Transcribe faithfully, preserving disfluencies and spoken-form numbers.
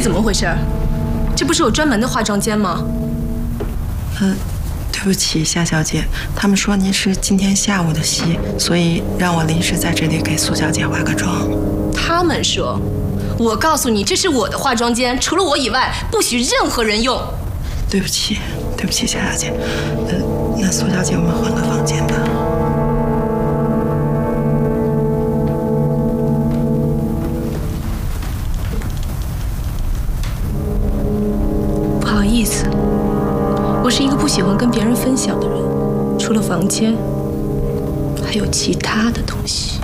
怎么回事？这不是有专门的化妆间吗？ 嗯、呃，对不起，夏小姐，他们说您是今天下午的戏，所以让我临时在这里给苏小姐化个妆。 他们说，我告诉你，这是我的化妆间，除了我以外，不许任何人用。 对不起，对不起，夏小姐，呃，那苏小姐，我们换个房间吧。 不好意思，我是一个不喜欢跟别人分享的人，除了房间，还有其他的东西。